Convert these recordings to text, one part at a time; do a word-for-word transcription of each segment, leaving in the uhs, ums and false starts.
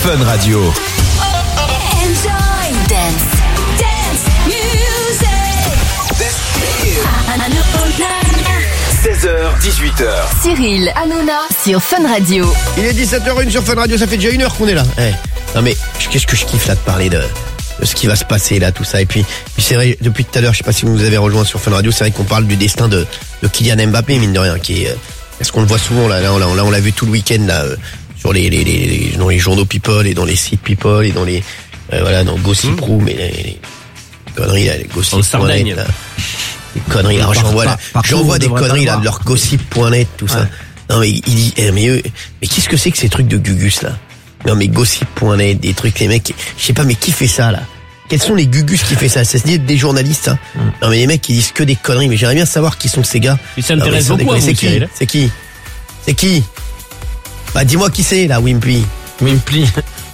Fun Radio. Enjoy dance, dance music. seize heures, dix-huit heures. Cyril Hanouna sur Fun Radio. Il est dix-sept heures une sur Fun Radio, ça fait déjà une heure qu'on est là. Eh, non mais, qu'est-ce que je kiffe là de parler de, de ce qui va se passer là, tout ça. Et puis, puis c'est vrai, depuis tout à l'heure, je sais pas si vous nous avez rejoint sur Fun Radio, c'est vrai qu'on parle du destin de, de Kylian Mbappé, mine de rien, qui est, est-ce qu'on le voit souvent là, là, on l'a, on l'a vu tout le week-end là, euh, sur les, les, les, les, dans les journaux People et dans les sites People et dans les, euh, voilà, dans Gossip Room mmh. et les, les conneries là, les Gossip point net là. Les conneries là, j'envoie là, j'envoie des conneries là, de leur gossip point net, tout ça. Ouais. Non mais il dit, eh, mais eux, mais qu'est-ce que c'est que ces trucs de Gugus là? Non mais gossip point net, des trucs, les mecs, je sais pas, mais qui fait ça là? Quels sont les Gugus qui fait ça? C'est des journalistes, hein. Mm. Non mais les mecs qui disent que des conneries, mais j'aimerais bien savoir qui sont ces gars. Ils s'intéressent beaucoup à vous, c'est qui? C'est qui? C'est qui? Bah dis-moi qui c'est là, Wimpy. Wimpy.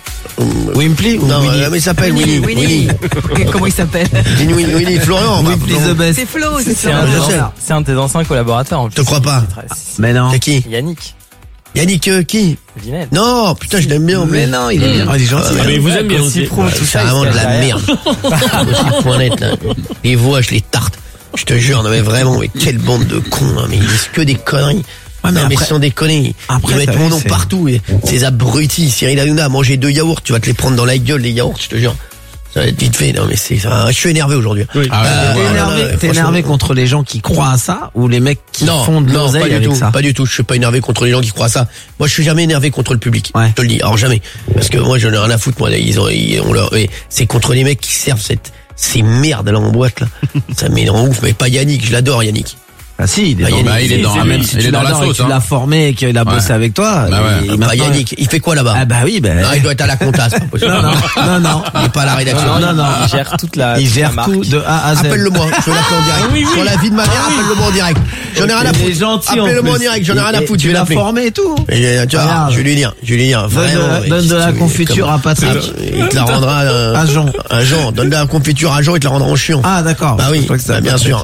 Wimpy ou non, Winnie? mais il s'appelle Winnie. Winnie. Comment il s'appelle? Winnie, Winnie, Florian. Wimpy the best. C'est Flo, c'est C'est ça. un, c'est un de tes anciens collaborateurs. Je te crois pas. Mais non. C'est qui? Yannick. Yannick euh, qui? Vinel. Non, putain, je l'aime bien. Mais non, il est bien. Ah, il est gentil. Ah, mais vous aimez bien aussi. C'est vraiment de la merde. Gossip point net là. Les voix, je les tarte. Je te jure, non mais vraiment, mais quelle bande de cons, hein, mais ils disent que des conneries. Ouais, mais non après, mais sans déconner, après, ils mettent mon nom c'est... partout. Et ces abrutis, Cyril Hanouna a mangé deux yaourts, tu vas te les prendre dans la gueule les yaourts, je te jure. Ça va être vite fait. Non mais c'est, ça, je suis énervé aujourd'hui. Oui. Ah, euh, t'es énervé, ouais, t'es énervé contre les gens qui croient à ça ou les mecs qui non, font de l'oseille avec tout, ça? Pas du tout. Je suis pas énervé contre les gens qui croient à ça. Moi, je suis jamais énervé contre le public. Ouais. Je te le dis. Alors jamais, parce que moi, j'en ai rien à foutre. Moi, ils ont, ils, on leur, c'est contre les mecs qui servent cette, ces merdes là en boîte là. Ça m'énerve ouf. Mais pas Yannick. Je l'adore, Yannick. Ah si, il est bah, dans, Yannick, bah, il est dans, c'est, même si tu l'adores et que tu l'as formé et qu'il a bossé ouais. avec toi. Bah ouais. Il, bah, Yannick, il fait quoi là-bas? Ah bah oui, bah. Non, il doit être à la compta, c'est pas possible. Non, non, non, non. Il est pas à la rédaction. Non, non, non. Il gère toute la, il gère la tout de A à Z. Appelle-le-moi, je veux l'appeler en direct. Oui, oui. Sur la vie de ma mère, appelle-le-moi en direct. J'en ai rien à foutre. Gentil. Appelle-le-moi en direct, j'en ai rien à foutre. Tu l'as formé et tout. Tu vois, je vais lui dire, je vais lui dire. Donne de la confiture à Patrick. Il te la rendra à Jean. À Jean. Donne de la confiture à Jean, il te la rendra en chiant. Ah d'accord. Bah oui, bien sûr.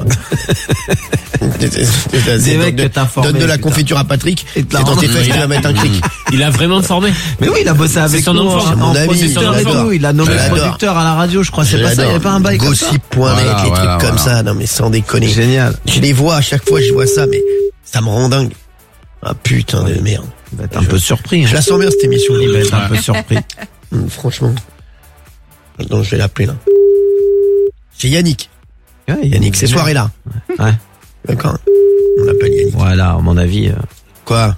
Des mecs que t'as formé. Donne de la confiture à Patrick et dans tes fesses, tu vas mettre un cric. Il a vraiment formé. Mais oui, il a bossé avec son nous en, en producteur et tout. Il a nommé producteur à la radio, je crois. C'est pas ça, il n'y avait pas un bail comme ça. Gossip point net, les trucs comme ça. Non mais sans déconner. Génial. Je les vois à chaque fois, je vois ça, mais ça me rend dingue. Ah putain de merde. Il va être un peu surpris. Je la sens bien cette émission. Il va être un peu surpris. Franchement. Attends, je vais l'appeler là. C'est Yannick. Yannick, ces soirées-là. Ouais. D'accord. On l'appelle Yannick. Voilà, à mon avis. Euh... Quoi?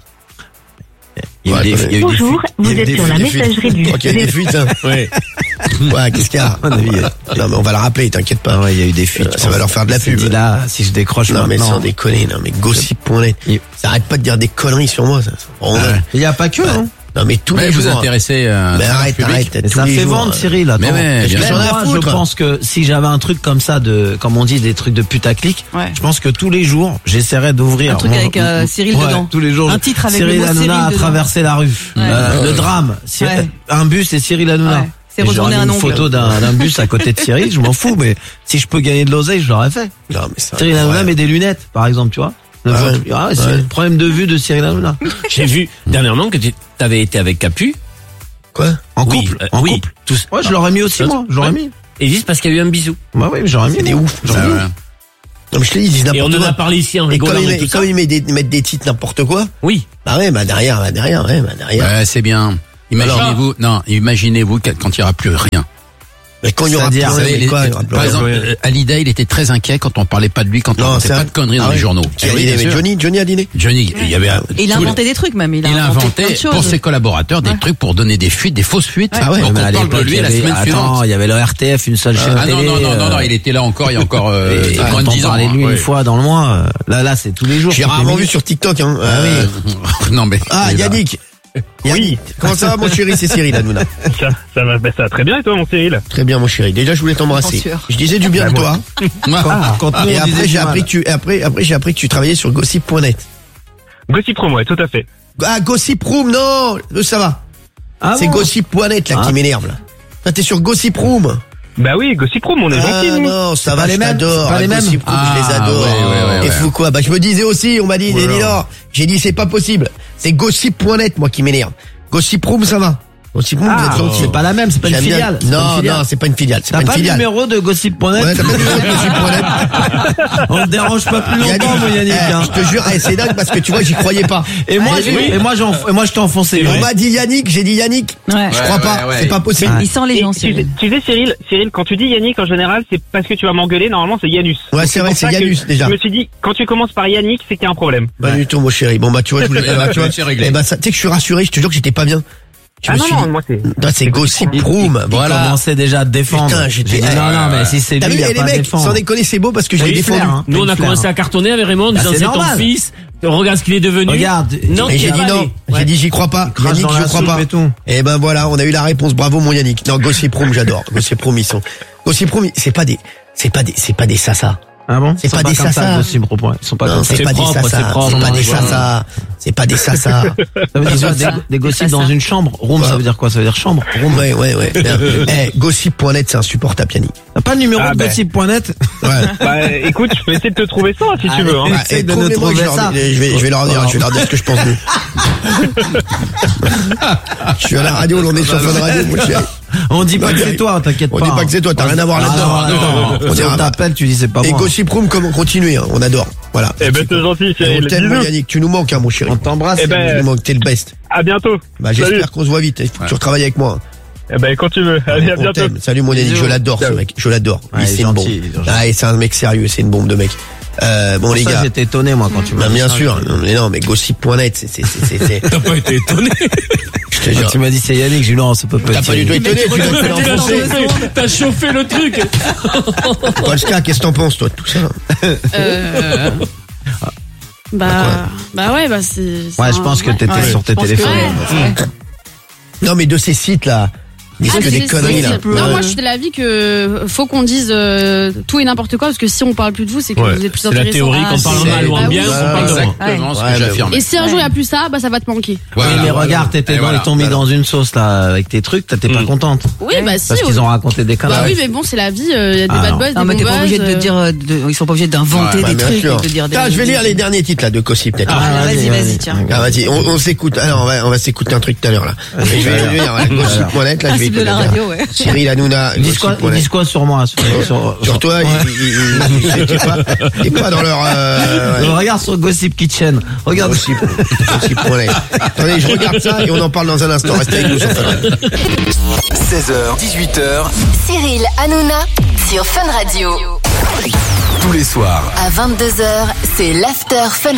Il y a eu des, il y a eu Bonjour, des vous êtes sur la messagerie du... Je crois qu'il y a des fuites, hein. Ouais. Ouais, qu'est-ce qu'il y a? À mon avis. Non, mais on va le rappeler, t'inquiète pas. Ouais, il y a eu des fuites. Ça va leur faire de la pub. Dit là, si je décroche non, maintenant. mais sans déconner, non, mais gossip point net. Il... Ça arrête pas de dire des conneries sur moi, ça. Ah, il y a pas que, hein. Non mais tous mais les vous jours. Vous intéressez euh, mais arrête, arrête. Et ça fait vendre, Cyril. Attends. Mais ouais, je, moi, je pense que si j'avais un truc comme ça de, comme on dit, des trucs de putaclic, ouais. je pense que tous les jours, j'essaierais d'ouvrir un truc mon, avec euh, Cyril ouais, dedans. Tous les jours. Un titre avec Cyril Hanouna a dedans. traversé la rue. Ouais. Euh, le drame. Ouais. Un bus et Cyril Hanouna. Ouais. C'est retourner un une ongle. photo d'un bus à côté de Cyril, je m'en fous, mais si je peux gagner de l'oseille, je l'aurais fait. Non, mais ça, Cyril Hanouna met des lunettes, par exemple, tu vois. Ah ouais. Ah, c'est ouais. le problème de vue de Cyril Hanouna. J'ai vu dernièrement que tu avais été avec Capu. Quoi? En oui, couple? Euh, en oui. couple? Tous. Ouais, je l'aurais mis aussi, moi. Je l'aurais ouais. mis. Et ils disent parce qu'il y a eu un bisou. Bah oui, mais j'aurais mis. C'est des ouf. Bah, ouais. Non, mais je te dis, ils disent n'importe quoi. Et on en a parlé ici en rigolant. Et comme, et comme ils mettent des, mettent des titres n'importe quoi. Oui. Bah ouais, bah derrière, bah derrière, ouais, bah derrière. Ouais, c'est bien. Imaginez-vous, non, imaginez-vous quand il n'y aura plus rien. Mais quand il y aura plus rien, les, quoi, par exemple, euh, Hallyday, il était très inquiet quand on parlait pas de lui, quand on ne pas de conneries ah dans ouais. les journaux. Qui oui, mais Johnny, Johnny Hallyday. Johnny, il y avait. Et il a inventé les... des trucs même. Il a, il a inventé, inventé pour ses collaborateurs des ouais. trucs pour donner des fuites, des fausses fuites. Ah ouais. Donc on parle de lui la semaine attends, suivante. Il y avait le R T F, une seule chaîne ah, télé. Non, non, non, non, non, il était là encore, il y a encore euh, et, moins de dix ans. On parlait de lui une fois dans le mois. Là, là, c'est tous les jours. J'ai rarement vu sur TikTok. Hein. Non mais. Ah, Yannick. Oui. Comment ça va mon chéri, c'est Cyril Hanouna. Ça, ça va, ça va très bien et toi mon Cyril? Très bien mon chéri. Déjà je voulais t'embrasser. Je disais du bien de toi. Ah, quand nous, et après j'ai appris que tu, après après j'ai appris que tu travaillais sur gossip point net. Gossip Room, ouais, tout à fait. Ah Gossip Room, non, ça va. Ah c'est bon gossip point net là ah. qui m'énerve là. Toi t'es sur Gossip Room. Bah oui, Gossip Room, on est ah, gentils. Non, ça va, les je t'adore. Pas les mêmes. Gossip Room, ah, je les adore. Ouais, ouais, ouais, et ouais. fou quoi? Bah je me disais aussi, on m'a dit, ouais, non. J'ai dit c'est pas possible. C'est Gossip point net moi qui m'énerve. Gossip Room, ça va. Gossip Room, Ah, vous êtes gentil. C'est pas la même, c'est pas une J'aime bien- filiale. c'est pas une Non, filiale. non, c'est pas une filiale. C'est T'as pas une pas le filiale. numéro de gossip point net? Ouais, t'as pas le numéro de gossip point net. On te dérange pas plus longtemps, mon Yannick. eh, hein. je te jure, eh, c'est dingue parce que tu vois, j'y croyais pas. Et moi, Eh, j'ai- oui. et moi, j'en- et moi, je t'ai enfoncé. On m'a dit Yannick, j'ai dit Yannick. Ouais. Je crois pas, ouais, ouais. c'est pas possible. Il sent les gens, Et tu, sais, Cyril. tu sais, Cyril, Cyril, quand tu dis Yannick en général, c'est parce que tu vas m'engueuler. Normalement, c'est Yanus. Ouais, Donc, c'est vrai, pour c'est ça que Yanus, déjà. Je me suis dit, quand tu commences par Yannick, c'est qu'il y a un problème. Pas du tout, mon chéri. Bon, bah, tu vois, je voulais, bah, tu vois, C'est réglé. eh ben, ça, tu sais que je suis rassuré, je te jure que j'étais pas bien. Je Ah me non, suis non, dit, moi c'est. non, c'est Gossip Il- Room, Il voilà. commençait déjà à te défendre. Putain, J'ai j'étais- dit, non, non, mais si c'est T'as lui, vu, il y a et les pas à mecs, défendre. sans déconner, c'est beau parce que je l'ai Oui, défendu. Flair, hein. Nous, on a Flair. commencé à cartonner avec Raymond en Bah, disant c'est c'est ton normal. fils. Regarde ce qu'il est devenu. Regarde. Non, Et t'y j'ai es dit pas non, allé. j'ai Ouais. dit j'y crois pas. crache Yannick, dans la je crois soupe pas. et tout. Et ben voilà, on a eu la réponse. Bravo mon Yannick. Non, Gossip Room, j'adore. Gossip Room, ils sont. Gossip Room, c'est pas des, c'est pas des, c'est pas des sasa. Ah bon? C'est Ils sont pas des comme ça, sassas. Gossip Room. Ils sont pas Non, comme ça. c'est pas des propre, c'est sasa. propre, C'est pas non, des je vois. sasa. C'est pas des sasa. Ça veut dire quoi? Des, des gossips Des dans sassas. une chambre. Room, ça veut dire quoi? Ça veut dire chambre. Room, ouais, ouais, ouais. Eh, Gossip point net, c'est insupportable, Yannick. T'as pas le numéro Ah, de ben. gossip point net? Ouais. Bah, écoute, je peux essayer de te trouver ça si tu Allez. veux. Hein. Ah, Essaye eh, de nous trouve-les-moi, trouver je, leur ça. dis- je vais, je vais leur dire, je vais leur dire ce que je pense d'eux. Je suis à la radio, on est sur Fun Radio, mon chéri. On dit pas Non, que c'est toi, t'inquiète pas. On dit pas que c'est toi, t'as rien à voir Ah, là-dedans. non, non, non. On Si dira on pas. t'appelle, tu dis c'est pas Et moi. Gossip Room, comment continuer, hein, on adore. Voilà. Eh ben, c'est gentil, Et on Cyril. t'aime, mon Bisous. Yannick, tu nous manques, hein, mon chéri. On t'embrasse. Eh ben, Tu nous manques, t'es le best. À bientôt. Bah, Salut. j'espère qu'on se voit vite. Il faut que tu retravailles avec moi. Eh ben, quand tu veux. Allez, à On bientôt. t'aime. Salut mon Yannick, Bisous. je l'adore ce Ciao. mec, je l'adore. Ouais, Lui, il est c'est une bombe. gentil, il est gentil. Ah, et c'est un mec sérieux, c'est une bombe de mec. Euh, bon les Ça, gars, j'étais étonné, moi, quand tu m'as bah, dit bien ça. sûr, non, mais non, mais gossip point net, c'est, c'est, c'est, c'est, c'est- T'as pas été étonné. je te Quand jure. tu m'as dit c'est Yannick, j'ai dit non, ça peut pas T'as être pas du tout Yannick. étonné, tu l'as fait T'as l'enfoncer. chauffé, t'as chauffé le truc. Polska, qu'est-ce que t'en penses, toi, de tout ça? Euh... bah, bah ouais, bah c'est. c'est Ouais, un- je pense que t'étais ouais. sur tes Je pense que téléphones. ouais. Non, mais de ces sites-là, ils disent Ah, que des c'est- conneries, c'est- là. c'est- Non, moi je suis de l'avis que faut qu'on dise euh, tout et n'importe quoi parce que si on parle plus de vous, c'est que Ouais. vous êtes plus C'est la intéressant. théorie, Ah, qu'on parle en c'est- mal ou en ah bien, oui. on parle de moi. Exactement ce Ouais, que mais j'affirme. Et si un jour il y a plus ça, bah ça va te manquer. Voilà. Oui, mais regarde, t'étais Et dans, voilà. ils t'ont mis dans une sauce, là, avec tes trucs, t'étais pas Mm. contente. Oui, bah si. Parce oui. qu'ils ont raconté des Bah conneries. oui, mais bon, c'est la vie. Il y a des Ah, bad non. buzz, Non, mais des t'es pas bons obligé de buzz, te dire, euh, de- ils sont pas obligés d'inventer Ouais, des bien trucs sûr. et de dire des. Tiens, je vais lire les derniers titres, là, de Gossip, peut-être. Ah, vas-y, vas-y, vas-y, tiens. Ah, vas-y, on, on s'écoute. Alors, on va, on va s'écouter un truc tout à l'heure, là. Et je vais, je vais lire, voilà, Gossip point net, là, je vais Principe de la écouter. radio, ouais. Cyril Hanouna, Ils disent quoi, Gossip ils point net. disent quoi sur moi? Sur, sur, Sur toi, Ouais. ils, ils, ils, t'es pas, t'es pas dans leur, euh, ouais. Euh, Regarde sur Gossip Kitchen. Regarde. Gossip, Gossip point net. Attendez, je regarde ça et on en parle dans un instant. Restez avec nous sur Fun Radio. seize heures, dix-huit heures, Cyril Hanouna sur Fun Radio. tous les soirs. À vingt-deux heures, c'est l'After Fun